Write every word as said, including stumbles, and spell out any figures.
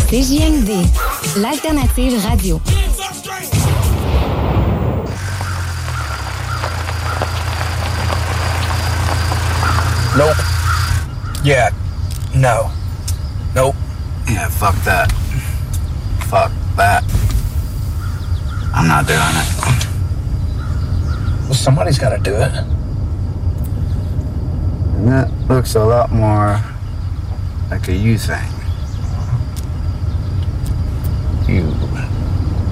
C J M D, l'alternative radio. Nope. Yeah. No. Nope. Yeah, fuck that. Fuck that. I'm not doing it. Well, somebody's got to do it. And that looks a lot more like a you thing. You